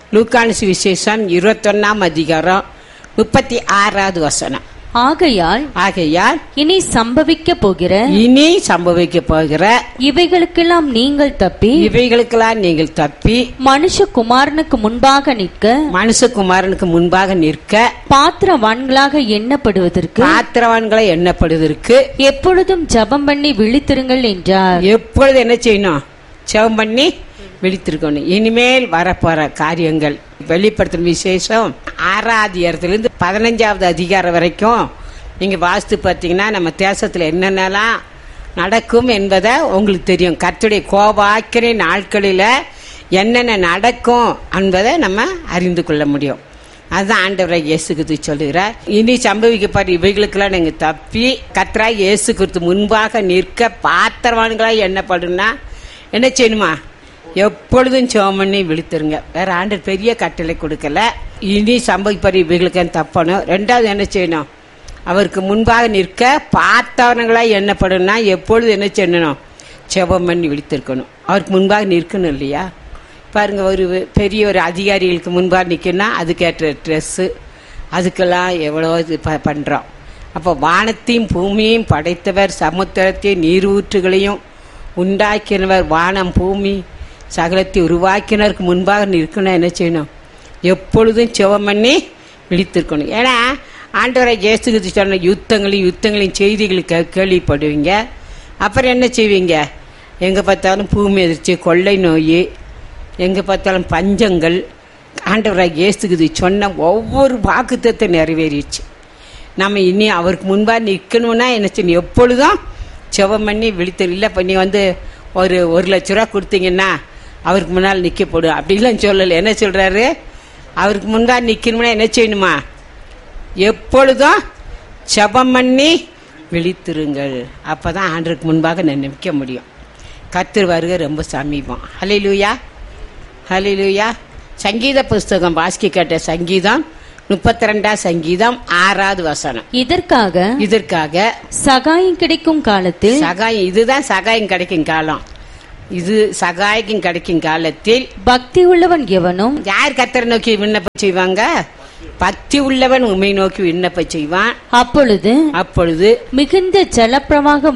லூக்கான சுவிசேஷம் 21 அதிகாரம் 36வது வசனம். ஆகையால் இனி சம்பவிக்க போகிற இவைகளுக்கெல்லாம் நீங்கள் தப்பி மனுஷகுமாரனுக்கு முன்பாக நிற்க பாத்திரவான்களாக எண்ணப்படுவதற்கு எப்பொழுதும் ஜெபம் பண்ணி விழித்திருங்கள் என்றார். எப்பொழுது என்ன செய்யணும்? ஜெபம் பண்ணி விழித்திருக்கணும். இனிமேல் வரப்போற காரியங்கள் வெளிப்படுத்தும் விசேஷம் 6 15வது அதிகாரம் வரைக்கும் நீங்க வாசித்து பார்த்தீங்கன்னா நம்ம தேசத்துல என்னென்னலாம் நடக்கும் என்பதை உங்களுக்கு தெரியும். கர்த்தருடைய கோபாக்கினை நாட்களில என்னென்ன நடக்கும் என்பதை நம்ம அறிந்து கொள்ள முடியும். அதுதான் ஆண்டவராய் இயேசு கிறிஸ்து சொல்லுகிறார். இனி சம்பவிக்கப்படுற இவைகளுக்கெல்லாம் நீங்க தப்பி கர்த்தராய் இயேசு கிறிஸ்து முன்பாக நிற்க பாத்திரவான்களாய் எண்ணப்படும்னா என்ன செய்யணுமா? எப்பொழுதும் ஜெபம் பண்ணி விழித்திருங்க. வேற ஆண்டவர் பெரிய கட்டளை கொடுக்கல. இனி சம்பவிப்பற இவைகளுக்கு தப்பணும். ரெண்டாவது என்ன செய்யணும்? அவருக்கு முன்பாக நிற்க பார்த்தவர்களாய் எண்ணப்படும்னா எப்பொழுது என்ன செய்யணும்? ஜெபம் பண்ணி விழித்திருக்கணும். அவருக்கு முன்பாக நிற்கணும் இல்லையா? பாருங்க, ஒரு பெரிய ஒரு அதிகாரிகளுக்கு முன்பாக நிற்கணும்னா அதுக்கேற்ற ட்ரெஸ்ஸு அதுக்கெல்லாம் எவ்வளோ இது பண்ணுறோம். அப்போ வானத்தையும் பூமியையும் படைத்தவர், சமுத்திரத்தையும் நீரூற்றுகளையும் உண்டாக்கினவர், வானம் பூமி சகலத்தை உருவாக்கினருக்கு முன்பாக நிற்கணும். என்ன செய்யணும்? எப்பொழுதும் ஜெபம் பண்ணி விழித்திருக்கணும். ஏன்னா ஆண்டவரை இயேசு கிறிஸ்து சொன்ன யுத்தங்களின் செய்திகளை கேள்விப்படுவீங்க. அப்புறம் என்ன செய்வீங்க? எங்கே பார்த்தாலும் பூமி எதிர்ச்சி, கொள்ளை நோய், எங்கே பார்த்தாலும் பஞ்சங்கள். ஆண்டவராக இயேசு கிறிஸ்து சொன்ன ஒவ்வொரு வாக்குத்தத்தை நிறைவேறிடுச்சு. நம்ம இனி அவருக்கு முன்பாக நிற்கணும்னா என்ன செய்யணும்? எப்பொழுதும் ஜெபம் பண்ணி விழித்தல். இல்லை பண்ணி ஒரு 1,00,000 ரூபா கொடுத்தீங்கன்னா அவருக்கு முன்னால் நிற்கப்படும் அப்படிலாம் சொல்லலை. என்ன சொல்றாரு? அவருக்கு முன்பாக நிற்கணும்னா என்ன செய்யணுமா? எப்பொழுதும் ஜெபம் பண்ணி விழித்திருங்கள். அப்பதான் ஆண்டவருக்கு முன்பாக நிற்க முடியும். கர்த்தர் வருகை ரொம்ப சமீபம். ஹல்லேலூயா, ஹல்லேலூயா. சங்கீத புஸ்தகம் வாசிக்க கேட்ட சங்கீதம் 32 சங்கீதம் 6வது வசனம். இதற்காக சகாயம் கிடைக்கும் காலத்தில் இதுதான் சகாயம் கிடைக்கும் காலம். இது சகாயம் கிடைக்கும் காலத்தில் பக்தி உள்ளவன் எவனும். யார் கர்த்தரை நோக்கி விண்ணப்பம் செய்வாங்க? பக்தி உள்ளவன் உம்மை நோக்கி விண்ணப்பம் செய்வான். அப்பொழுது மிகுந்த ஜலப்பிரவாகம்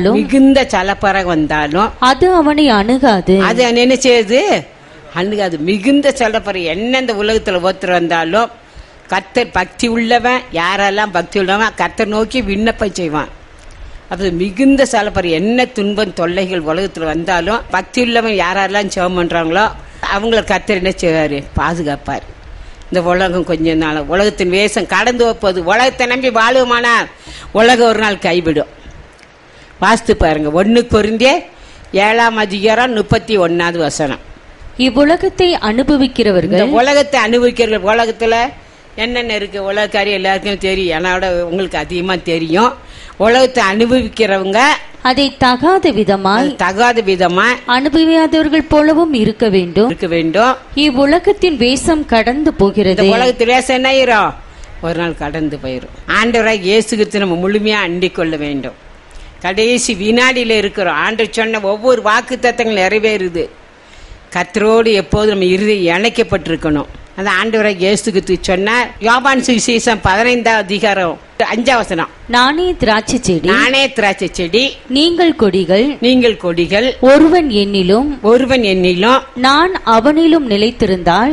வந்தாலும் அது அவனை அணுகாது. அது என்ன செய்யுது? அணுகாது. மிகுந்த ஜலப்பிரவாகம் என்ன இந்த உலகத்துல ஒருத்தர் வந்தாலும் கர்த்தர் பக்தி உள்ளவன், யாரெல்லாம் பக்தி உள்ளவன் கர்த்தர் நோக்கி விண்ணப்பம் செய்வான். அப்படி மிகுந்த ஜலப்பிரவாகம் என்ன துன்பம் தொல்லைகள் உலகத்துல வந்தாலும் பக்தி உள்ளவன் யாரெல்லாம் ஜெபம் பண்றாங்களோ அவங்கள கர்த்தர் என்ன செய்வாரு? பாதுகாப்பார். இந்த உலகம் கொஞ்ச நாள் உலகத்தின் வேஷம் கடந்து வைப்பது. உலகத்தை நம்பி வாழுமானால் உலகம் ஒரு நாள் கைவிடும். வாஸ்து பாருங்க, 1 கொரிந்தியர் 7 அதிகாரம் 31வது வசனம். இவ்வுலகத்தை அனுபவிக்கிறவர்கள் உலகத்துல என்னென்ன இருக்கு உலக காரியம் எல்லாருக்கும் தெரியும். என்னோட உங்களுக்கு அதிகமா தெரியும். உலகத்தை அனுபவிக்கிறவங்க அதை தகாத விதமாய் அனுபவியாதவர்கள் போலவும் இருக்க வேண்டும். இவ்வுலகத்தின் வேஷம் கடந்து போகிறது. உலகத்தின் வேஷம் என்ன ஆயிரும்? ஒரு நாள் கடந்து போயிரும். ஆண்டவராய் இயேசு கிறிஸ்து நம்ம முழுமையா அண்டிக் கொள்ள வேண்டும். கடைசி வினாடியில இருக்கிறோம். ஆண்டவர் சொன்ன ஒவ்வொரு வாக்குத்தத்தங்கள் நிறைவேறுது. கர்த்தரோடு எப்போது நம்ம இறுதி இணைக்கப்பட்டிருக்கணும். அந்த ஆண்டவராய் இயேசு கிறிஸ்து சொன்னார். யோவான் சுவிசேஷம் 15 அதிகாரம் 5 வசனம். நானே திராட்சை செடி நீங்கள் கொடிகள். ஒருவன் என்னிலும் நான் அவனிலும் நிலைத்திருந்தால்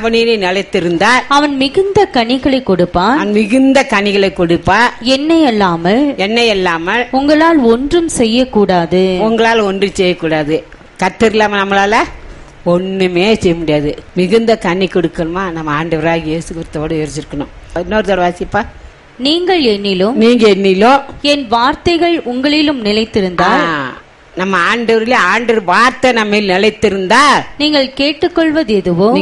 அவன் மிகுந்த கனிகளை கொடுப்பான். என்னை அல்லாமல் உங்களால் ஒன்றும் செய்யக்கூடாது. கர்த்தர் இல்லாம நம்மளால ஒண்ணுமே செய்ய முடியாது. மிகுந்த கனி கொடுக்கணுமா? நம்ம ஆண்டவராக இயேசு கிறிஸ்துவோடு யோசிச்சிருக்கணும். இன்னொரு தடவை வாசிப்பா. நீங்கள் என்னிலும் என் வார்த்தைகள் உங்களிலும் நிலைத்திருந்தால், நம்ம ஆண்டவர் வார்த்தை நம்ம நிலைத்திருந்தா நீங்கள் கேட்டுக்கொள்வது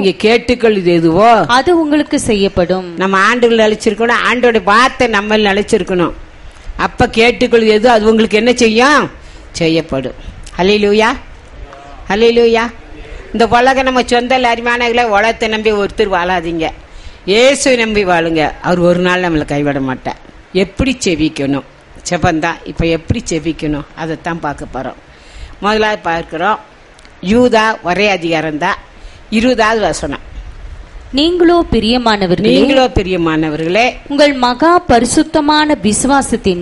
எதுவோ அது உங்களுக்கு செய்யப்படும். நம்ம ஆண்டவர் நிலைச்சிருக்கணும். ஆண்டோட வார்த்தை நம்ம நிலைச்சிருக்கணும். அப்ப கேட்டுக்கொள்வது எதுவோ அது உங்களுக்கு என்ன செய்யப்படும். ஹல்லேலூயா, ஹல்லேலூயா. இந்த உலகம் நம்ம சொந்த அரிமானங்களை உலகத்தை நம்பி ஒருத்தர் வாழாதீங்க. இயேசு நம்பி வாழுங்க. அவர் ஒரு நாள் நம்மளை கைவிட மாட்டார். எப்படி செவிக்கணும்? செபந்தான். இப்ப எப்படி செவிக்கணும் அதைத்தான் பார்க்க போறோம். முதலாவது பார்க்கிறோம் யூதா ஒரே அதிகாரம் தான் 20வது வசனம். நீங்களோ பிரியமானவர்களே உங்கள் மகா பரிசுத்தமான விசுவாசத்தின்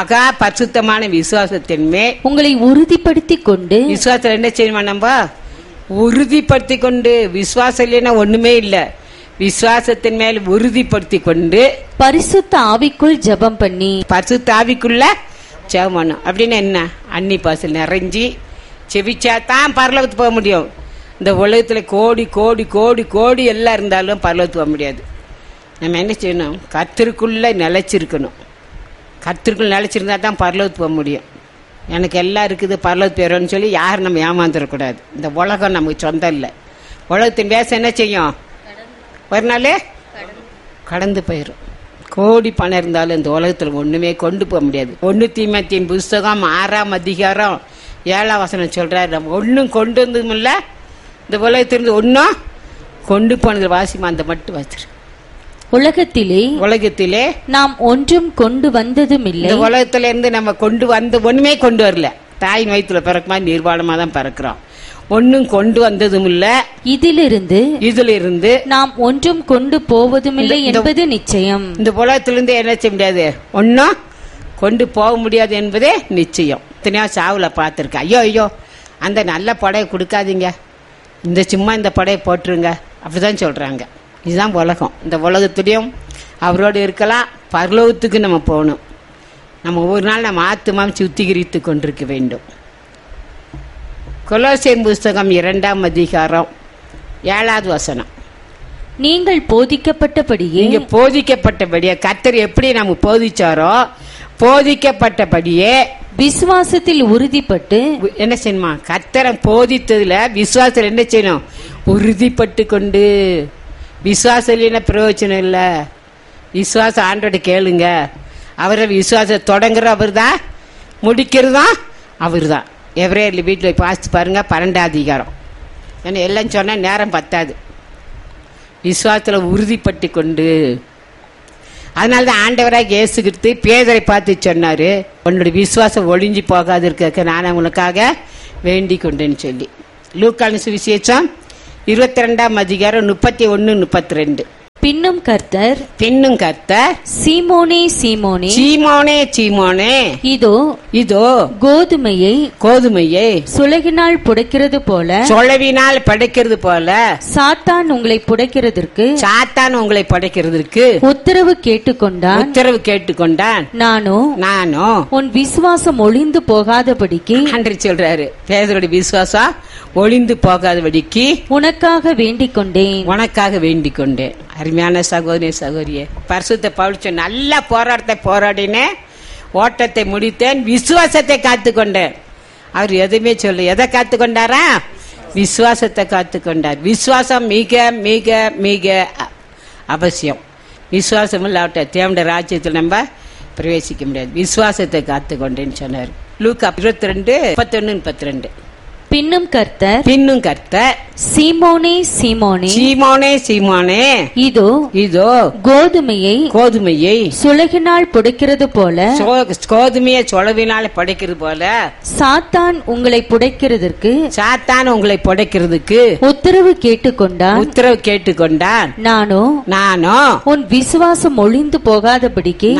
மேல் உங்களை உறுதிப்படுத்திக் கொண்டு, விசுவாசத்துல என்ன செய்யணுமா? நம்ம உறுதிப்படுத்தி கொண்டு, விசுவாசம் இல்லைன்னா ஒண்ணுமே இல்ல. விசுவாசத்தின் மேல் உறுதிப்படுத்தி கொண்டு பரிசுத்த ஆவிக்குள் ஜெபம் பண்ணி, பரிசுத்த ஆவிக்குள்ள ஜெபம் பண்ணும். அப்படின்னு என்ன? அன்னி பாசல் நிறைஞ்சி செவிச்சா தான் பரலோகத்துக்கு போக முடியும். இந்த உலகத்துல கோடி கோடி கோடி கோடி எல்லாம் இருந்தாலும் பரலோகத்துக்கு போக முடியாது. நம்ம என்ன செய்யணும்? கர்த்தருக்குள்ள நிலைச்சிருக்கணும். கர்த்தருக்குள்ள நிலைச்சிருந்தா தான் பரலோகத்துக்கு போக முடியும். எனக்கு எல்லாம் இருக்குது, பரலோகத்துக்கு போயிடும்னு சொல்லி யாரும் நம்ம ஏமாந்துடக்கூடாது. இந்த உலகம் நமக்கு சொந்தம் இல்லை. உலகத்தின் வேஷம் என்ன செய்யும்? ஒரு நாள் கடந்து போயிடும். கோடி பணம் இருந்தாலும் இந்த உலகத்துல ஒண்ணுமே கொண்டு போக முடியாது. 1 தீமோத்தேயு புஸ்தகம் 6ஆம் அதிகாரம் 7ஆம் வசனம் சொல்றாரு, நம்ம ஒன்னும் கொண்டு வந்ததும் இல்ல, இந்த உலகத்திலிருந்து ஒன்னும் கொண்டு போனது. வாசிமா அந்த மட்டும் வச்சிரு. உலகத்திலே நாம் ஒன்றும் கொண்டு வந்ததும் இல்லை. இந்த உலகத்துல இருந்து நம்ம கொண்டு வந்த ஒண்ணுமே கொண்டு வரல. தாயின் வயிற்றுல பிறக்குமா நிர்வாணமா தான் பிறக்கிறோம். ஒன்னும் கொண்டு வந்ததும் இல்ல. இதிலிருந்து நாம் ஒன்றும் கொண்டு போவதும் இல்லை என்பது நிச்சயம். இந்த உலகத்திலிருந்து என்ன செய்ய முடியாது? ஒன்னும் கொண்டு போக முடியாது என்பதே நிச்சயம். இத்தனையோ சாவுல பார்த்திருக்கேன். ஐயோ அந்த நல்ல படையை கொடுக்காதீங்க, இந்த சும்மா இந்த படையை போட்டுருங்க, அப்படிதான் சொல்றாங்க. இதுதான் உலகம். இந்த உலகத்துலயும் அவரோடு இருக்கலாம், பரலோகத்துக்கு நம்ம போகணும். நம்ம ஒவ்வொரு நாள் நம்ம ஆத்துமாவை சுத்திகரித்து கொண்டிருக்க வேண்டும். கொலோசியர் புஸ்தகம் 2ஆம் அதிகாரம் 7வது வசனம். நீங்கள் போதிக்கப்பட்டபடியே கர்த்தர் எப்படி நம்ம போதிச்சாரோ போதிக்கப்பட்டபடியே விசுவாசத்தில் உறுதிப்பட்டு என்ன செய்யணுமா? கர்த்தரை போதித்ததுல விசுவாசத்தில் என்ன செய்யணும்? உறுதிப்பட்டு கொண்டு. விசுவாசம் இல்லைன்னா பிரயோஜனம் இல்ல. விசுவாசம் ஆண்டோட கேளுங்க. அவரை விசுவாசம் தொடங்குற அவர் தான், முடிக்கிறதும் அவர் தான். எவரேர்ல வீட்டில் பாசித்து பாருங்க 12ஆம் அதிகாரம். ஏன்னா எல்லாம் சொன்னா நேரம் பத்தாது. விசுவாசத்துல உறுதிப்பட்டு கொண்டு. அதனாலதான் ஆண்டவராக இயேசு கிறிஸ்து பேதரை பார்த்து சொன்னாரு, உன்னுடைய விசுவாசம் ஒளிஞ்சு போகாது இருக்க நான் உனக்காக வேண்டிக் கொண்டேன்னு சொல்லி. லூக்கான சுவிசேஷம் 22ஆம் அதிகாரம் 31-32. பின்னும் கர்த்தர் சீமோனே இதோ கோதுமையை சுளகினால் புடைக்கிறது போல சாத்தான் உங்களை புடைக்கிறதற்கு உத்தரவு கேட்டுக்கொண்டான். நானோ உன் விசுவாசம் ஒளிந்து போகாதபடிக்கு அன்று சொல்றாரு. பேதுருடைய விசுவாசம் ஒளிந்து போகாதபடிக்கு உனக்காக வேண்டிக் கொண்டேன். அருமையான சகோதரியே, பரிசுத்த பவுல் நல்ல போராட்டத்தை போராடினேன், ஓட்டத்தை முடித்தேன், விசுவாசத்தை காத்துக்கொண்டேன். அவர் எதுவுமே சொல்ல, எதை காத்துக்கொண்டாரா? விசுவாசத்தை காத்துக்கொண்டார். விசுவாசம் மிக மிக மிக அவசியம். விசுவாசம் இல்லாவிட்ட தேவனுடைய ராஜ்யத்தில் நம்ம பிரவேசிக்க முடியாது. விசுவாசத்தை காத்துக்கொண்டேன்னு சொன்னார். லூக்கா 22:31-32. பின்னும் கர்த்தர் சீமோனே இதோ கோதுமையை சுளகினால் புடைக்கிறது போல சாத்தான் உங்களை புடைக்கிறதற்கு உத்தரவு கேட்டுக்கொண்டான். நானோ உன் விசுவாசம் ஒளிந்து போகாதபடிக்கு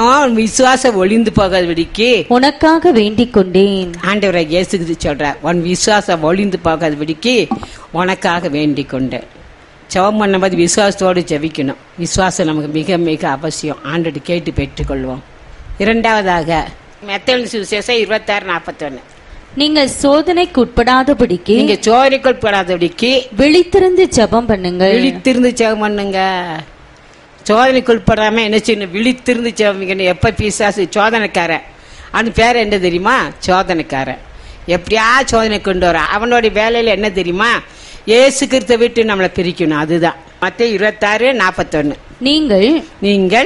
உனக்காக வேண்டிக் கொண்டேன். ஆண்டவரை இயேசு சொல்றார், உன் விசுவாசம் ஒளிந்து போகாதபடிக்கு உனக்காக வேண்டிக் கொண்டேன். ஜெபம் பண்ணும்போது விசுவாசத்தோடு ஜெபிக்கணும். விசுவாசம் நமக்கு மிக மிக அவசியம். ஆண்டோடு கேட்டு பெற்றுக்கொள்வோம். இரண்டாவதாக மத்தேயு சுவிசேஷம் 26:41. நீங்கள் சோதனைக்கு உட்படாதபடிக்கு விழித்திருந்து ஜெபம் பண்ணுங்க. சோதனைக்குட்படாம என்ன செய்யணும்? விழித்திருந்து ஜெபம். எப்ப பிசாசு சோதனைக்காரன், அவன் பேர் என்ன தெரியுமா? சோதனைக்காரன். எப்படியா சோதனை கொண்டு வர அவனுடைய வேலையில என்ன தெரியுமா? இயேசு கிறிஸ்துவை விட்டு நம்மளை பிரிக்கணும். அதுதான் மத்தேயு 26:41. நீங்கள்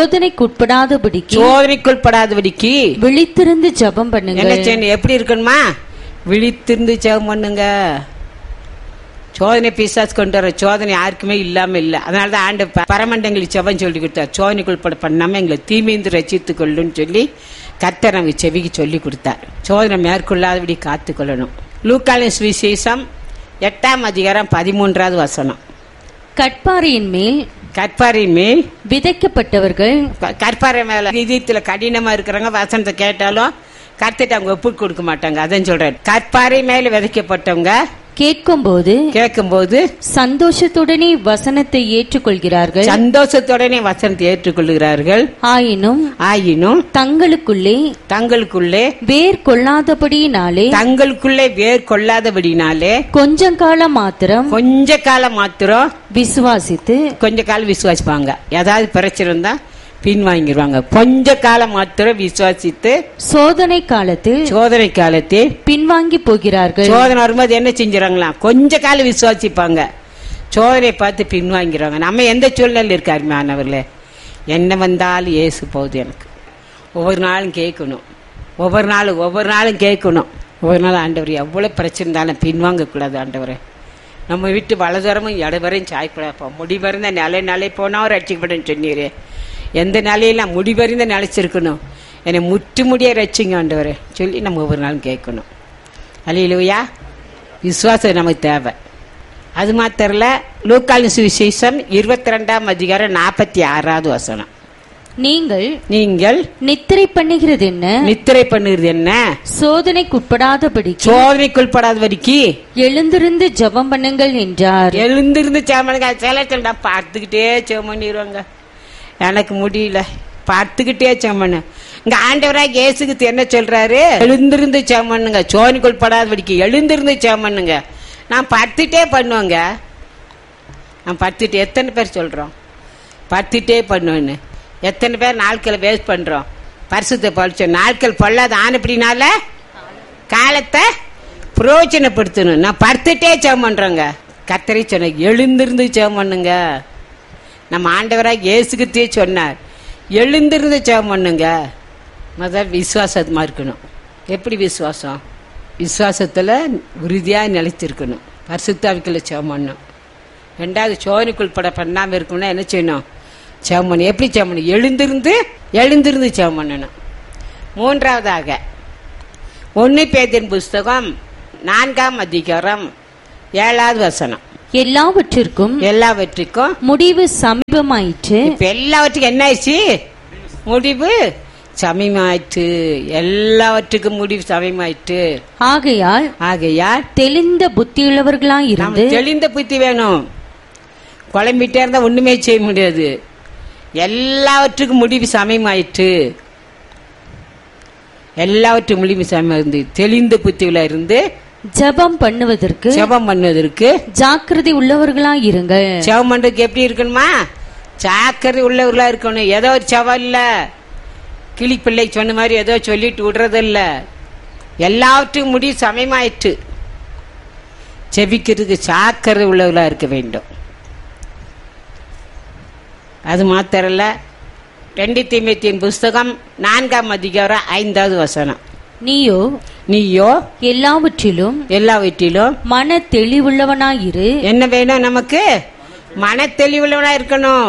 சோதனைக்குட்படாதபடிக்கு விழித்திருந்து ஜெபம் பண்ணுங்க. என்ன செய்யணும்? எப்படி இருக்கணுமா? விழித்திருந்து ஜெபம் பண்ணுங்க. சோதனை பிசாசு கொண்டு வர சோதனை யாருக்குமே இல்லாம இல்ல. அதனாலதான் ஆண்டு பரமண்டங்களுக்கு செவன் சொல்லி கொடுத்தார். சோதனைக்குட்பட பண்ணாம எங்களை தீமைந்து ரசித்துக் கொள்ளுன்னு சொல்லி கர்த்தர் நமக்கு செவிக்கு சொல்லி கொடுத்தார். சோதனை மேற்கொள்ளாதபடி காத்துக்கொள்ளணும். லூக்கான சுவிசேஷம் 8ஆம் அதிகாரம் 13வது வசனம். கற்பாறையின் மேல் கற்பாரின் மேல் விதைக்கப்பட்டவர்கள் கற்பாறை மேல இதயத்துல கடினமா இருக்கிறவங்க வசனத்தை கேட்டாலும் கர்த்தர்ட்ட அவங்க ஒப்பு கொடுக்க மாட்டாங்க. அதான் சொல்றேன். கற்பாறை மேல விதைக்கப்பட்டவங்க கேட்கும்போது சந்தோஷத்துடனே வசனத்தை ஏற்றுக்கொள்கிறார்கள். சந்தோஷத்துடனே வசனத்தை ஏற்றுக்கொள்கிறார்கள். ஆயினும் தங்களுக்குள்ளே வேர் கொள்ளாதபடியினாலே கொஞ்ச காலம் மாத்திரம் விசுவாசித்து கொஞ்ச காலம் விசுவாசிப்பாங்க. ஏதாவது பிரச்சனை இருந்தா பின் வாங்கிடுவாங்க. கொஞ்ச காலம் மாத்திரம் விசுவாசித்து சோதனை காலத்தில் பின்வாங்கி போகிறார்கள். சோதனை வரும்போது என்ன செஞ்சுறாங்களா? கொஞ்ச காலம் விசுவாசிப்பாங்க, சோதனை பார்த்து பின்வாங்கிறாங்க. நம்ம எந்த சூழ்நிலை இருக்காரு மாணவர்களே? என்ன வந்தாலும் இயேசு போகுது. எனக்கு ஒவ்வொரு நாளும் கேட்கணும், ஒவ்வொரு நாளும் கேட்கணும். ஒவ்வொரு நாள் ஆண்டவர் எவ்வளவு பிரச்சனை இருந்தாலும் பின்வாங்க கூடாது. ஆண்டவரை நம்ம விட்டு வலதுவரமும் இடவரையும் சாய்ப்படாப்பா. முடிவறிந்த நிலை போனா ரட்சிக்கப்படும் சொன்னீரே. எந்த நிலையெல்லாம் முடிவறிந்த நிலைச்சிருக்கணும். என்னை முற்றுமுடிய ரட்சிங்க ஆண்டவரே சொல்லி நம்ம ஒவ்வொரு நாளும் கேட்கணும். அல்லேலூயா. விசுவாசம் நமக்கு தேவை. அது மாத்திரல, லூக்காவின் சுவிசேஷம் 22ஆம் அதிகாரம் 46வது வசனம். நீங்கள் நித்திரை பண்ணுகிறது என்ன? சோதனைக்குட்படாதபடிக்கு எழுந்திருந்து ஜெபம் பண்ணுங்கள் என்றார். எழுந்திருந்து ஜெபம் பண்ணுங்க. சில பார்த்துக்கிட்டே ஜெபம் பண்ணிடுவாங்க. எனக்கு முடியல, பார்த்துக்கிட்டே ஜெபம் பண்ணு. இங்க ஆண்டவராக இயேசுக்கு என்ன சொல்றாரு? எழுந்திருந்து ஜெபம் பண்ணுங்க, சோதனைக்குட்படாதபடிக்கு எழுந்திருந்து ஜெபம் பண்ணுங்க. நான் படுத்துட்டே பண்ணுவேங்க. நான் படுத்துட்டு எத்தனை பேர் சொல்றோம் படுத்துட்டே பண்ணுவேன்னு? எத்தனை பேர் நாட்களை வேஸ்ட் பண்றோம்? பரிசுத்த பழிச்ச நாட்கள் பொல்லாத ஆனப்படினால காலத்தை பிரயோஜனப்படுத்தணும். நான் படுத்துட்டே ஜெபம் பண்றேங்க. கர்த்தரை சொன்ன எழுந்திருந்து ஜெபம் பண்ணுங்க. நம்ம ஆண்டவராக இயேசுகிட்டே சொன்னார், எழுந்திருந்து ஜெபம் பண்ணுங்க. முதல் விசுவாசமா இருக்கணும். எப்படி விசுவாசம்? விசுவாசத்துல உறுதியா நிலைத்திருக்கணும். பரிசுத்தாவிக்குள்ள ஜெபம் பண்ணணும். ரெண்டாவது, சோதனைக்குள்பட பண்ணாம இருக்கணும்னா என்ன செய்யணும்? ஜெபம் பண்ணணும். எப்படி ஜெபம் பண்ணணும்? எழுந்திருந்து ஜெபம் பண்ணணும். மூன்றாவதாக 1 பேதுரு புஸ்தகம் 4ஆம் அதிகாரம் 7வது வசனம். எல்லாவற்றிற்கும் முடிவு சமீபமாயிற்று. இப்ப எல்லாவற்றுக்கும் என்ன ஆயிடுச்சு? முடிவு சமீபமாயிற்று. எல்லாவற்றுக்கும் முடிவு சமீபமாயிற்று. ஆகையால் தெளிந்த புத்தியுள்ளவர்களாய் இருந்து. தெளிந்த புத்தி வேணும். குழம்பிட்டே இருந்தா ஒண்ணுமே செய்ய முடியாது. எல்லாவற்றுக்கும் முடிவு சமயமாயிற்று. எல்லாவற்றும் முடிவு சமயம் இருந்து தெளிந்த புத்தியுள்ள இருந்து ஜெபம் பண்ணுவதற்கு ஜாக்கிரதை உள்ளவர்களா இருங்க. ஜெபம் பண்றதுக்கு எப்படி இருக்கணுமா? ஜாக்கிரதை உள்ளவர்களா இருக்கணும். ஏதோ ஒரு சவால் இல்ல, கிளி பிள்ளை சொன்ன மாதிரி ஏதோ சொல்லிட்டு விடுறது இல்ல. எல்லாவற்றுக்கும் முடிவு சமயமாயிற்று. ஜெபிக்கிறதுக்கு ஜாக்கிரதை உள்ளவர்களா இருக்க வேண்டும். அது மாத்திரல்ல, 2 தீமோத்தேயு புஸ்தகம் 4ஆம் அதிகாரம் 5வது வசனம். நீயோ எல்லாவற்றிலும் மன தெளிவுள்ளவனாயிரு. என்ன வேணும் நமக்கு? மன தெளிவுள்ளவனா இருக்கணும்.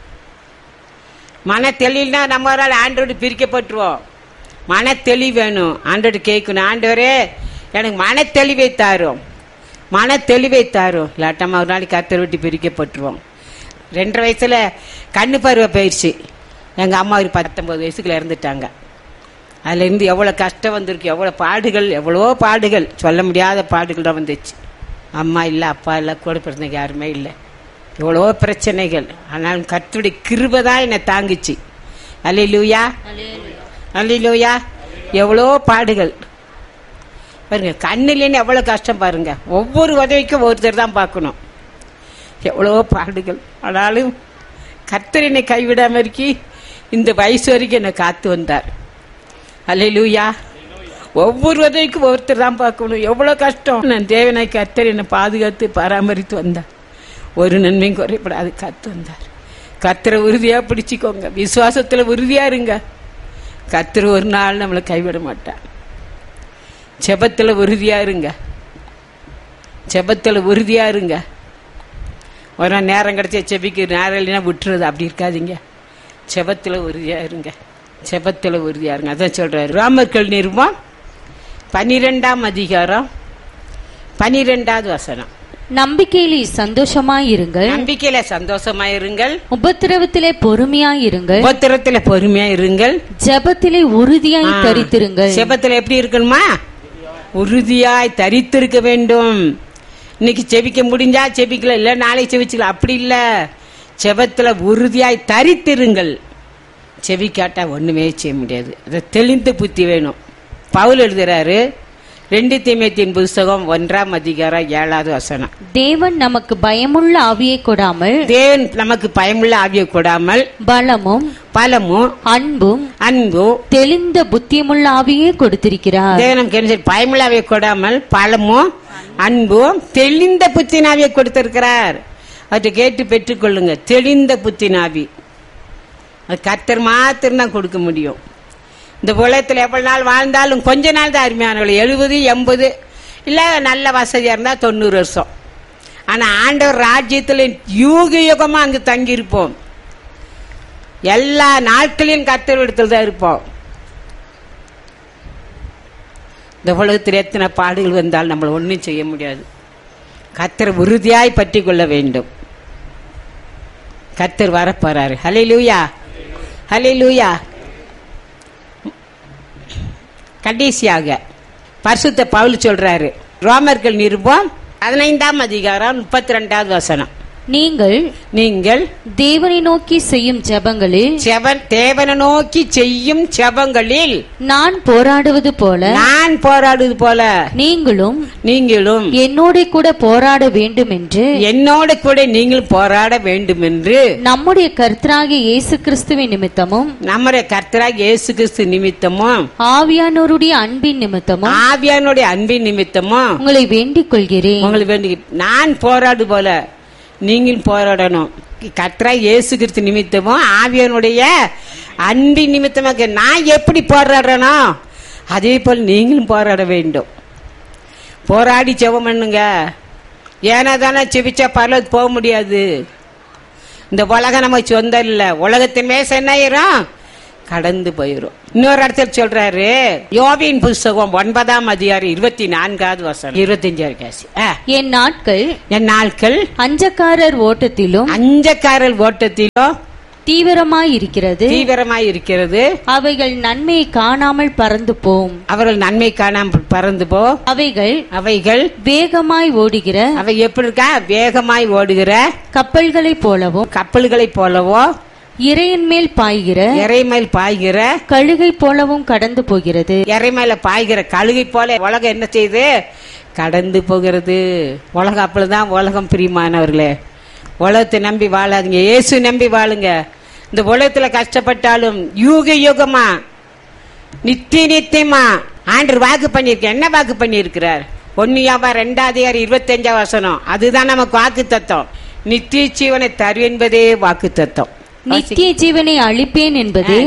மன தெளிவுனா நம்ம ஆண்டோடு பிரிக்கப்பட்டுருவோம். மன தெளிவு வேணும். ஆண்டோடு கேட்கணும், ஆண்டவரே எனக்கு மன தெளிவை தாரும், இல்லாட்டமா ஒரு நாளைக்கு கர்த்தரை விட்டு பிரிக்கப்பட்டுருவோம். 2.5 வயசுல கண்ணு பருவ போயிடுச்சு. எங்க அம்மா ஒரு 19 வயசுக்குள்ள இறந்துட்டாங்க. அதுல இருந்து எவ்வளவு கஷ்டம் வந்திருக்கு, எவ்வளவோ பாடுகள், சொல்ல முடியாத பாடுகள் தான் வந்துச்சு. அம்மா இல்லை, அப்பா இல்லை, கூட பிறந்த யாருமே இல்லை, எவ்வளவோ பிரச்சனைகள். ஆனாலும் கர்த்தருடைய கிருபை தான் என்னை தாங்குச்சு. அல்லேலூயா, அல்லேலூயா. எவ்வளோ பாடுகள் பாருங்க. கண்ணிலேன்னு எவ்வளவு கஷ்டம் பாருங்க. ஒவ்வொரு உதவிக்கும் ஒருத்தர் தான் பார்க்கணும். எவ்வளோ பாடுகள். ஆனாலும் கர்த்தர் என்னை கைவிடாம இருக்கி இந்த வயசு வரைக்கும் என்னை காத்து வந்தார். அல்லேலூயா. ஒவ்வொரு உதவிக்கும் ஒருத்தர் தான் பார்க்கணும். எவ்வளோ கஷ்டம். நான் தேவனாய் கர்த்தர் என்னை பாதுகாத்து பராமரித்து வந்தார். ஒரு நன்மையும் குறைப்படாது காத்து வந்தார். கர்த்தரை உறுதியா பிடிச்சிக்கோங்க. விசுவாசத்துல உறுதியா இருங்க. கர்த்தர் ஒரு நாள் நம்மளை கைவிட மாட்டார். ஜெபத்துல உறுதியா இருங்க. ஒரு நாள் நேரம் கிடைச்சா செபிக்கு, நேரம் இல்லைன்னா விட்டுறது. அப்படி இருக்காதீங்க. ஜெபத்துல உறுதியா இருங்க. அதான் சொல்றாரு ரோமர்கள் நிருபம் 12ஆம் அதிகாரம் 12வது வசனம். நம்பிக்கையிலே சந்தோஷமாயிருங்கள். நம்பிக்கையில சந்தோஷமாயிருங்கள். உபத்திரவத்திலே பொறுமையாயிருங்கள். உபத்திரத்துல பொறுமையா இருங்கள். ஜெபத்திலே உறுதியாய் தரித்திருங்கள். ஜெபத்துல எப்படி இருக்கணுமா? உறுதியாய் தரித்திருக்க வேண்டும். இன்னைக்கு செபிக்க முடிஞ்சா செபிக்கல, இல்ல நாளைக்கு செபிச்சுக்கலாம், அப்படி இல்ல. செபத்துல உறுதியாய் தரித்திருங்கள். செபிக்காட்டா ஒண்ணுமே செய்ய முடியாது. அதை தெளிந்த புத்தி வேணும். பவுல் எழுதுறாரு 2 தீமோத்தேயுவின் புத்தகம் 1ஆம் அதிகாரம் 7வது வசனம். தேவன் நமக்கு பயமுள்ள ஆவியை கொடாமல், தேவன் நமக்கு பயமுள்ள ஆவியை கொடாமல், பலமும் அன்பும் தெளிந்த புத்தியுமுள்ள ஆவியை கொடுத்திருக்கிறார். தேவன் நமக்கு என்ன செய்ய? பயமுள்ள ஆவியை கொடாமல் பலமும் அன்பும் தெளிந்த புத்தினாவியை கொடுத்திருக்கிறார். அவற்றை கேட்டு பெற்றுக்கொள்ளுங்க. தெளிந்த புத்தினாவி அது கர்த்தர் மாத்திரம் தான் கொடுக்க முடியும். இந்த உலகத்தில் எவ்வளவு நாள் வாழ்ந்தாலும் கொஞ்ச நாள் தான் அருமையானவர்கள். 70, 80 இல்ல நல்ல வசதியா இருந்தா 90 வருஷம். ஆனா ஆண்டவர் ராஜ்யத்தில் யுக யுகமா அங்கு தங்கி இருப்போம். எல்லா நாட்களையும் கர்த்தர் இடத்துல தான் இருப்போம். இந்த உலகத்தில் எத்தனை பாடுகள் வந்தாலும் நம்மள ஒன்றும் செய்ய முடியாது. கர்த்தர் உறுதியாய் பற்றி கொள்ள வேண்டும். கர்த்தர் வரப்போறாரு. ஹல்லேலூயா, ஹல்லேலூயா. கடைசியாக பரிசுத்த பவுல் சொல்றாரு, ரோமர்கள் நிருபம் 15ஆம் அதிகாரம் 32வது வசனம். நீங்கள் தேவனை நோக்கி செய்யும் ஜெபங்களில், தேவனை நோக்கி செய்யும் ஜெபங்களில் நான் போராடுவது போல நீங்களும் என்னோட கூட போராட வேண்டும் என்று, நீங்கள் போராட வேண்டும் என்று நம்முடைய கர்த்தராகிய இயேசு கிறிஸ்துவின் நிமித்தமும் ஆவியானோருடைய அன்பின் நிமித்தமும் உங்களை வேண்டிக் கொள்கிறேன். நான் போராடு போல நீங்களும் போராடணும். கர்த்தராகிய இயேசு கிறிஸ்து நிமித்தமும் ஆவியானுடைய அன்பின் நிமித்தமாக நான் எப்படி போராடுறேனோ அதே போல் நீங்களும் போராட வேண்டும். போராடி ஜெபம் பண்ணுங்க. ஏன்னா தானே செபிச்சா பரலோகத்துக்கு போக முடியாது. இந்த உலகம் நம்ம சொந்தம் இல்ல. உலகத்தின் மேச என்ன ஆயிரும்? கடந்து போயிரும். இன்னொரு இடத்துல சொல்றாரு, யோபின் புஸ்தகம் 9ஆம் அதிகாரம் 24வது வசனம் 25. என் நாட்கள் அஞ்சக்காரர் ஓட்டத்திலும் தீவிரமாயிருக்கிறது. அவைகள் நன்மை காணாமல் பறந்து போம். அவைகள் வேகமாய் ஓடுகிற, அவை எப்படி இருக்கா? வேகமாய் ஓடுகிற கப்பல்களைப் போலவோ இறையின் மேல் பாய்கிற கழுகை போலவும் கடந்து போகிறது. இறை மேல பாய்கிற கழுகை போல உலகம் என்ன செய்யுது? கடந்து போகிறது. உலகம் அப்பதான் உலகம். பிரியமானவர்களே, உலகத்தை நம்பி வாழாதீங்க, இயேசு நம்பி வாழுங்க. இந்த உலகத்துல கஷ்டப்பட்டாலும் யூக யுகமா நித்தியமா ஆண்டவர் வாக்கு பண்ணிருக்க. என்ன வாக்கு பண்ணிருக்கிறார்? 1 யோவான் 2ஆம் அதிகாரம் 25ஆம் வசனம். அதுதான் நமக்கு வாக்கு தத்தம். நித்திய ஜீவனை தருவென்பதே வாக்கு தத்தம். நித்திய ஜீவனை அளிப்பேன்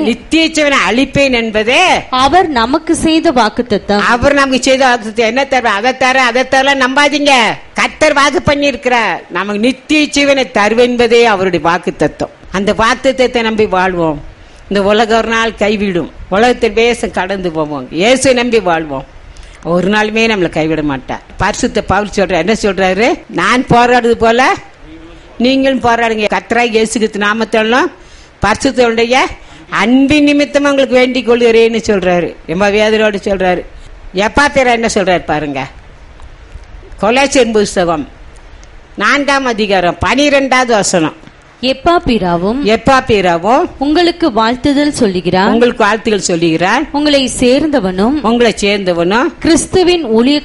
என்பதே அவர் நமக்கு செய்த வாக்குத்தத்தம். என்ன தர? அதை தர நம்பாதீங்க. கர்த்தர் வாக்கு பண்ணியிருக்கிறார். நமக்கு நித்திய ஜீவனை தருவென்பதே அவருடைய வாக்குத்தத்தம். அந்த வாக்குத்தத்தை நம்பி வாழ்வோம். இந்த உலகம் ஒரு நாள் கைவிடும். உலகத்தின் வேஷம் கடந்து போவோம். இயேசு நம்பி வாழ்வோம். ஒரு நாளுமே நம்மளை கைவிட மாட்டார். பரிசுத்த பவுல் சொல்ற என்ன சொல்றாரு? நான் போராடுறது போல நீங்களும் போராடுங்க. கர்த்தராகிய இயேசு கிறிஸ்து நாமத்தாலும் பரிசுத்தருடைய அன்பின் நிமித்தம் உங்களுக்கு வேண்டிக் கொள்கிறேன்னு சொல்றாரு. ரொம்ப வேதனையோடு சொல்றாரு. எப்பா பேர என்ன சொல்றாரு பாருங்க. கொலோசியர் புஸ்தகம் 4ஆம் அதிகாரம் 12வது வசனம். எப்பாப்பிராவும் உங்களுக்கு வாழ்த்துதல் சொல்லுகிறார். உங்களை சேர்ந்தவனும் கிறிஸ்துவின்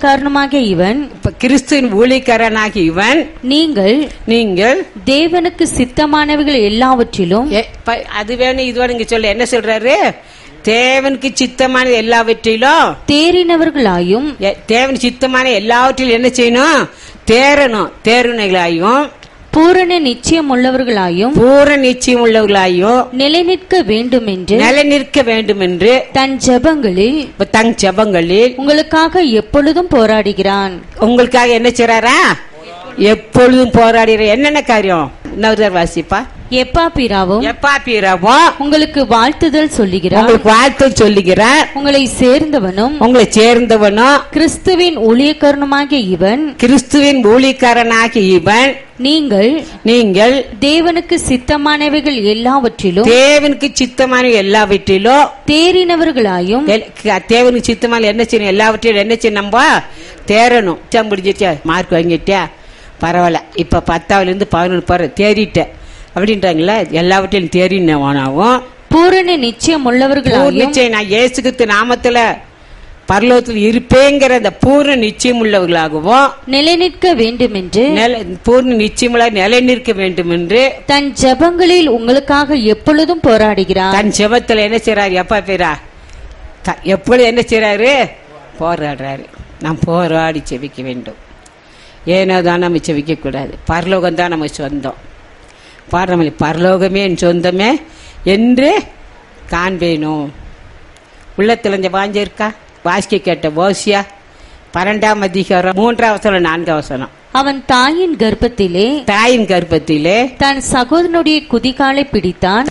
ஊழியக்காரனாகிய இவன் நீங்கள் தேவனுக்கு சித்தமானவைகள் எல்லாவற்றிலும், அது வேணும் இது வேணும் சொல்ல என்ன சொல்றாரு? தேவனுக்கு சித்தமான எல்லாவற்றிலும் தேறினவர்களாயும், தேவன் சித்தமான எல்லாவற்றிலும் என்ன செய்யணும்? தேறினவர்களாயும் பூரண நிச்சயம் உள்ளவர்களாயும் நிலைநிற்க வேண்டும் என்று தன் ஜெபங்களில் உங்களுக்காக எப்பொழுதும் போராடுகிறான். உங்களுக்காக என்ன செய்றாரா? எப்பொழுதும் போராடுகிற. என்னென்ன காரியம்? இன்னொரு வாசிப்பா. எப்பாப்பிராவும் உங்களுக்கு வாழ்த்துதல் சொல்லுகிறார். உங்களை சேர்ந்தவனும் கிறிஸ்துவின் ஊழியக்காரனாகிய இவன் நீங்கள் தேவனுக்கு சித்தமானவைகள் எல்லாவற்றிலும் தேறினவர்களாயும் தேவனுக்கு சித்தமான என்ன செய்யணும், எல்லாவற்றிலும் என்ன செய்யணும், நம்ம தேரணும். முடிஞ்சிச்சா, மார்க் வாங்கிட்டியா, பரவாயில்ல, இப்ப 10வது 11 போற தேறிட்ட அப்படின்றாங்களா, எல்லாவற்றிலும் தேறினவனாவும் பூரண நிச்சயம் உள்ளவர்களாயும், நிச்சயம் நான் இயேசு கிறிஸ்து நாமத்துல பரலோகத்தில் இருப்பேங்கிற அந்த பூர்ண நிச்சயம் உள்ளவர்களாகவும் நிலைநிற்க வேண்டும் என்று பூர்ண நிச்சயமுள்ள நிலை நிற்க வேண்டும் என்று தன் ஜெபங்களில் உங்களுக்காக எப்பொழுதும் போராடுகிறார். தன் ஜெபத்துல என்ன செய்யறாரு, எப்பா பேரா எப்பொழுது என்ன செய்யறாரு, போராடுறாரு. நாம் போராடி செபிக்க வேண்டும். ஏனோதான் நம்ம செபிக்க கூடாது. பரலோகம் தான் நம்ம சொந்தம். பரலோகமே என் சொந்தமே என்று காண்பேனும். உள்ளத்துல வாஞ்ச இருக்கா? வாசிக்க கேட்ட ஓசியா 12ஆம் அதிகாரம் 3ஆம் வசனம் 4ஆம் வசனம். அவன் தாயின் கர்ப்பத்திலே தன் சகோதரனுடைய குதிகாலை பிடித்தான்.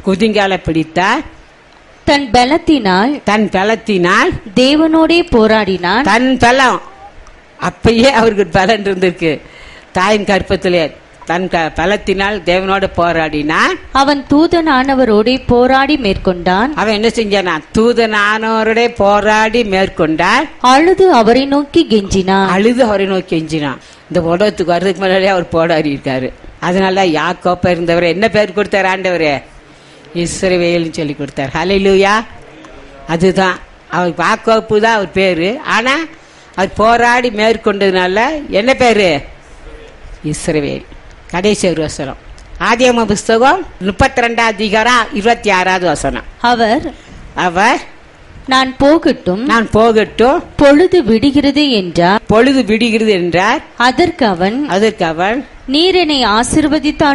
தன் பலத்தினால் தேவனோடே போராடினான். தன் பலம் அப்பயே அவருக்கு பலன் இருந்திருக்கு. தாயின் கர்ப்பத்திலே தன் பலத்தினால் தேவனோட போராடினான். அவன் தூதனானவரோட போராடி மேற்கொண்டான். அவன் என்ன செஞ்சானா, தூதனானவரோட போராடி மேற்கொண்டான். அழுது அவரை நோக்கி கெஞ்சினான். இந்த உலகத்துக்கு வர்றதுக்கு முன்னாலே அவர் போராடி இருக்காரு. அதனால யாக்கோப்பா இருந்தவரை என்ன பேர் கொடுத்தார் ஆண்டவரே? இஸ்ரவேல்னு சொல்லி கொடுத்தார். ஹல்லேலூயா. அதுதான் அவர் யாக்கோப்பு தான் அவர் பேரு. ஆனா அவர் போராடி மேற்கொண்டதுனால என்ன பேரு? இஸ்ரவேல். கடைசி ஒரு வசனம், ஆதியாகம புஸ்தகம் 32ஆம் அதிகாரம் 26வது வசனம். அவர் நான் போகட்டும் பொழுது விடுகிறது என்றார். அதற்கு அவன் நீர் என்னை ஆசீர்வதித்தால்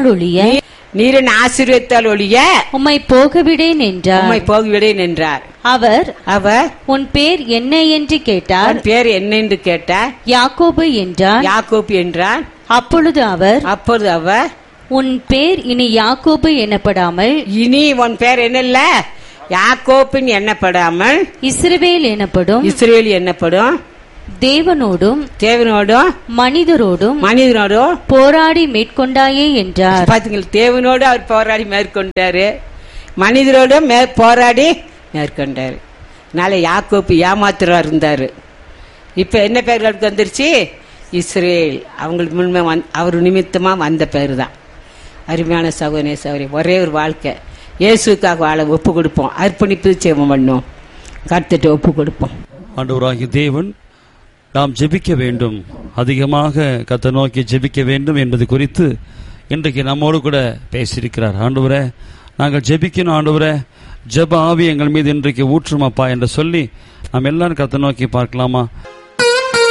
ஒழிய உம்மை போகவிடேன் என்றார். அவர் உன் பேர் என்ன என்று கேட்டார். யாக்கோபு என்றார். அப்பொழுது அவர் உன் பேர் இனி யாக்கோபு எனப்படாமல் உன் பேர் என்ன, யாக்கோபின் எண்ணப்படாமல் இஸ்ரவேல் எனப்படும். தேவனோடும் மனிதரோடும் போராடி மேற்கொண்டாயே என்றார். பாத்தீங்களா, தேவனோடு அவர் போராடி மேற்கொண்டாரு, மனிதரோடும் போராடி மேற்கொண்டாரு. நாளை யாக்கோப்பு ஏமாத்துறா இருந்தாரு. இப்ப என்ன பேர்களுக்கு வந்துருச்சு? இஸ்ரேல். அவங்களுக்கு முன்மே அவர் நிமித்தமா வந்த பேரு தான். அருமையான சகோதரி, ஒரே ஒரு வாழ்க்கை இயேசுக்காக வாழ ஒப்பு கொடுப்போம். அர்ப்பணிப்பு சேவம் பண்ணும், கர்த்தர்ட்ட ஒப்பு கொடுப்போம். ஆண்டவராகிய தேவன் நாம் ஜெபிக்க வேண்டும், அதிகமாக கர்த்தரை நோக்கி ஜெபிக்க வேண்டும் என்பது குறித்து இன்றைக்கு நம்மோடு கூட பேசியிருக்கிறார். ஆண்டவரே, நாங்கள் ஜெபிக்கணும், ஆண்டவரே ஜெப ஆவி எங்கள் மீது இன்றைக்கு ஊற்றுமப்பா என்று சொல்லி நாம் எல்லாரும் கர்த்தரை நோக்கி பார்க்கலாமா?